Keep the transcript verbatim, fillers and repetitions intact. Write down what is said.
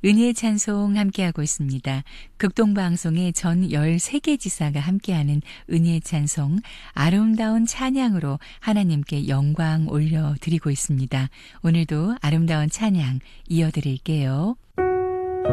은혜의 찬송 함께하고 있습니다. 극동방송의 전 열세 개 지사가 함께하는 은혜의 찬송, 아름다운 찬양으로 하나님께 영광 올려드리고 있습니다. 오늘도 아름다운 찬양 이어드릴게요.